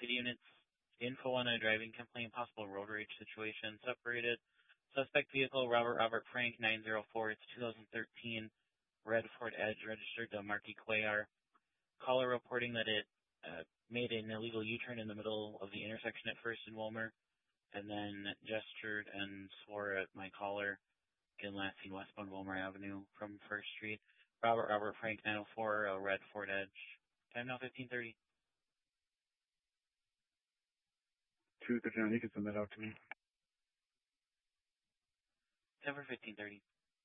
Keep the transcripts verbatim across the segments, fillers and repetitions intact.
city units. Info on a driving complaint, possible road rage situation, separated. Suspect vehicle, Robert Robert Frank, nine zero four. It's two thousand thirteen red Ford Edge, registered to Marky Cuellar. Caller reporting that it uh, made an illegal U-turn in the middle of the intersection at First and Wilmer, and then gestured and swore at my caller. Again, last seen westbound Wilmer Avenue from First Street. Robert Robert Frank, nine oh four, a red Ford Edge. Time now fifteen thirty. two thirty-nine, you can send that out to me. ten for fifteen thirty.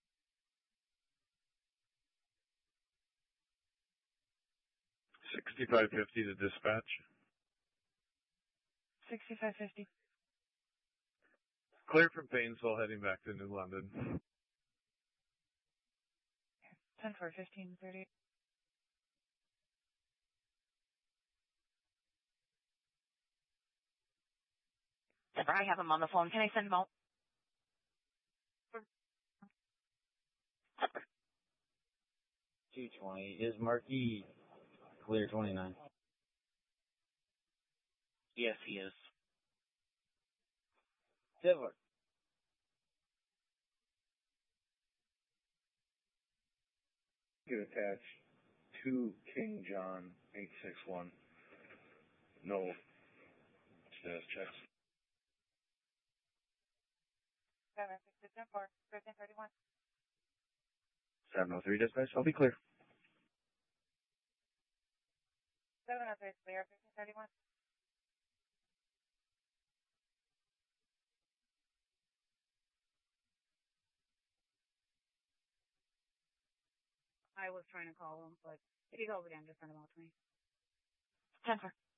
sixty-five fifty to dispatch. sixty-five fifty. Clear from Painesville, heading back to New London. ten for fifteen thirty. I have him on the phone. Can I send him out? two twenty. Is Marky clear twenty-nine? Yes, he is. Tiddler. Get attached to King John eight six one. No status checks. seven six two four, thirteen thirty-one. seven oh three dispatch, I'll be clear. seven oh three clear, fifteen thirty-one. I was trying to call him, but if he calls again, just send him out to me. ten four.